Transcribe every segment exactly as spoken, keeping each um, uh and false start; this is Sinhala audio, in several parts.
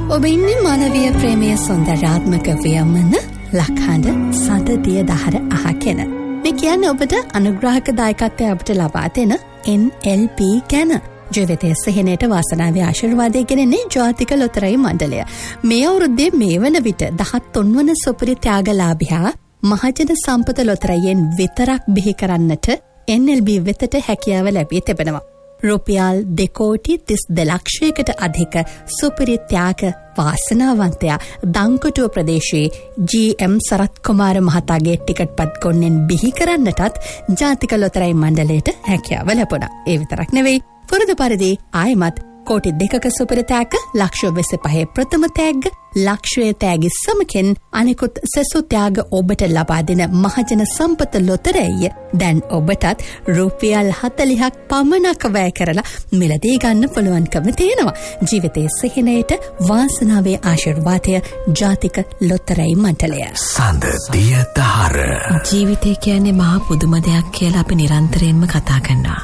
ඔබ ඉන්නේ මානවීය ප්‍රේමයේ සෞන්දර්යාත්මක ව්‍යංජන ලක්හඬ සඳදිය දහර අහගෙන. මේ කියන්නේ ඔබට අනුග්‍රහක දායකත්වය අපට ලබා දෙන N L P ගැන. ජීවිතයේ සෙහෙනට වාසනාවේ ආශිර්වාදය ගෙනන්නේ ජාතික ලොතරැයි මණ්ඩලය. මේ අවුරුද්දේ මේ වන විට දහතුන් වන සුපිරි ත්‍යාගලාභියා මහජන සම්පත ලොතරැයියෙන් විතරක් බිහි කරන්නට N L B වෙතට හැකියාව ලැබී තිබෙනවා. රුපියල් දෙකෝටි තිස් දෙලක්ෂයකට අධික සුපිරි ත්‍යාග වාසනාවන්තයා දංකොටුව ප්‍රදේශයේ G M සරත් කුමාර මහතාගේ ටිකට් පත් කොන්නෙන් බිහි කරන්නටත් ජාතික ලොතරැයි මණ්ඩලයට හැකියාව ලැබුණා. ඒ විතරක් නෙවෙයි, පුරුදු පරිදි ආයමත් කෝටි දෙකක සුපිරි තෑග්ග, ලක්ෂ විසිපහේ ප්‍රථම තෑග්ග, ලක්ෂයේ තෑගි සමකින් අනෙකුත් සෙසු ත්‍යාග ඔබට ලබා දෙන මහජන සම්පත ලොතරැයිය දැන් ඔබටත් රුපියල් හතළිහක් පමණක් වැය කරලා මිලදී ගන්න පුළුවන්කම තියෙනවා. ජීවිතයේ සිහිනයට වාසනාවේ ආශිර්වාදය ජාතික ලොතරැයි මණ්ඩලය. සඳදිය දහර. ජීවිතය කියන්නේ මහා පුදුම දෙයක් කියලා අපි නිරන්තරයෙන්ම කතා කරනවා.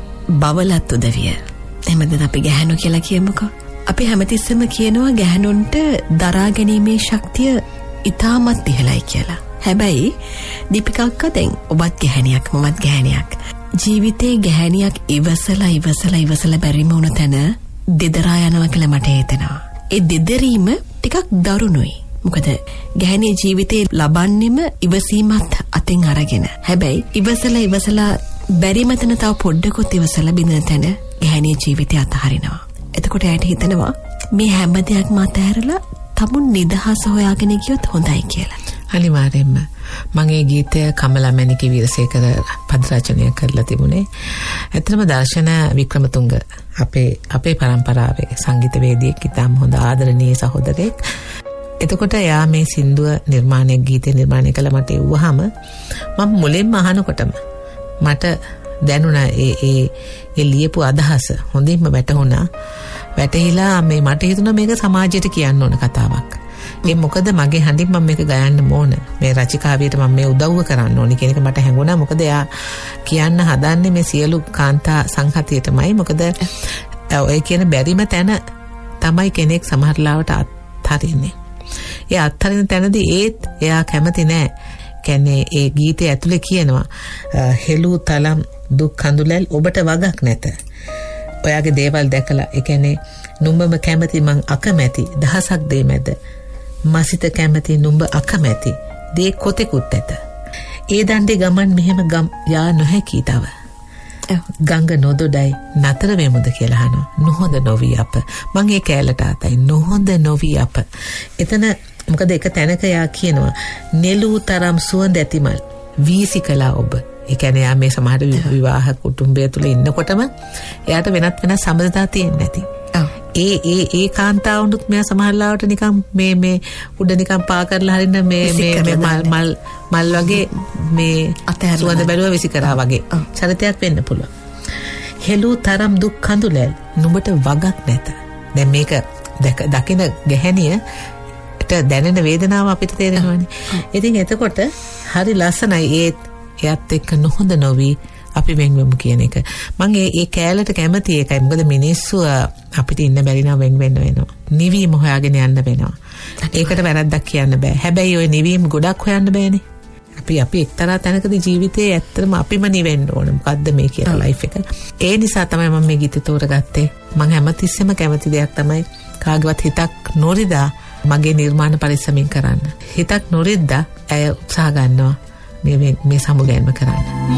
බවලත් උදවිය. එහෙමද අපි ගැහණු කියලා කියමුකෝ. අපි හැමතිස්සෙම කියනවා ගැහණුන්ට දරා ගැනීමේ ශක්තිය ඉතාමත් ඉහළයි කියලා. හැබැයි දීපිකා දැන් ඔබත් ගැහණියක් මමත් ගැහණියක්. ජීවිතේ ගැහණියක් ඉවසලා ඉවසලා ඉවසලා බැරිම වුණ තැන දෙදරා යනවා කියලා මට හිතෙනවා. ඒ දෙදරීම ටිකක් දරුණුයි. මොකද ගැහණිය ජීවිතේ ලබන්නෙම ඉවසීමත් අතින් අරගෙන. හැබැයි ඉවසලා ඉවසලා බැරිම තැන තව පොඩ්ඩකොත් ඉවසලා බිඳින තැන ගැහණිය ජීවිතය අතහරිනවා. එතකොට ඇයට හිතෙනවා මේ හැම දෙයක්ම අතහැරලා තමුන් නිදහස හොයාගෙන ගියොත් හොඳයි කියලා. අනිවාර්යෙන්ම මගේ ගීතය කමලා මැණිකේ වීරසේකර පද රචනය කරලා තිබුණේ. ඇත්තටම දර්ශන වික්‍රමතුංග අපේ අපේ පරම්පරාවේ සංගීතවේදියෙක්, ඉතාම හොඳ ආදරණීය සහෝදරයෙක්. එතකොට එයා මේ සින්දුව නිර්මාණය ගීතය නිර්මාණය කළ මට එව්වහම මම මුලින්ම අහනකොටම මට දැනුණා ඒ ඒ ඒ ලියපු අදහස හොඳින්ම වැටහුණා. වැටහිලා මේ මට හිතුණා මේක සමාජයට කියන්න ඕන කතාවක්. ඒ මොකද මගේ හඬින් මම මේක ගයන්න ඕන. මේ රචිකාවියට මම මේ උදව්ව කරන්න ඕනි කියන එක මට හැඟුණා. මොකද එයා කියන්න හදන්නේ මේ සියලු කාන්තා සංහතියටමයි. මොකද ඔය කියන බැරිම තැන තමයි කෙනෙක් සමහර ලාවට අත්හරින්නේ. ඒ අත්හරින තැනදී ඒත් එයා කැමති නෑ. කියන්නේ ඒ ගීතය ඇතුලේ කියනවා හෙළු තලම් දුක් කඳුලැල් ඔබට වගක් නැත. ඔයාගේ දේවල් දැකලා ඒ කියන්නේ නුඹම කැමති මං අකමැති දහසක් දේ මැද මසිත කැමති නුඹ අකමැති දේ කොතෙකුත් ඇත. ඒ දණ්ඩේ ගමන් මෙහෙම ගම් යා නොහැකි තව. ගංග නොදොඩයි නතර වෙමුද කියලා අහනවා. නොහොඳ නොවි අප. මං ඒ කැලට ආතයි නොහොඳ නොවි අප. එතන මොකද එක තැනක යා කියනවා නෙළූ තරම් සුවඳ ඇතිමල් වීසි කළා ඔබ. ඒ කියන්නේ යා මේ සමහර විවාහ කුටුම්බය තුල ඉන්නකොටම එයාට වෙනත් වෙනත් සම්බන්ධතා තියෙන්නේ නැති. ඒ ඒ ඒ කාන්තාවුනුත් මෙයා සමහර ලාවට නිකන් මේ මේ උඩ නිකන් පා කරලා හරින්න මේ මේ මල් මල් මල් වගේ මේ අතහැර සුවඳ බැලුවා විසි කරා වගේ චරිතයක් වෙන්න පුළුවන්. හෙළූ තරම් දුක් කඳුලැල් නුඹට වගක් නැත. දැන් මේක දකින ගැහණිය දැනෙන වේදනාව අපිට තේරෙනවානේ. ඉතින් එතකොට හරි ලස්සනයි ඒත් එයත් එක්ක නොහොඳ නොවි අපි වෙන් වෙමු කියන එක. මම ඒ ඒ කැලට කැමති එකයි. මොකද මිනිස්සු අපිට ඉන්න බැරි නම් වෙන් වෙන්න වෙනවා. නිවීම හොයාගෙන යන්න වෙනවා. ඒකට වැරද්දක් කියන්න බෑ. හැබැයි ওই නිවීම ගොඩක් හොයන්න බෑනේ. අපි අපි එක්තරා තැනකදී ජීවිතේ ඇත්තටම අපිම නිවෙන්න ඕන. මොකද්ද මේ කියන ලයිෆ් එක. ඒ නිසා තමයි මම මේ ගීතය තෝරගත්තේ. මම හැමතිස්සෙම කැමති දෙයක් තමයි කාගවත් හිතක් නොරිදා මගේ නිර්මාණ පරිස්සමින් කරන්න. හිතක් නොරිද්දා ඇය උත්සාහ ගන්නවා මේ මේ සමුගැන්ම කරන්න.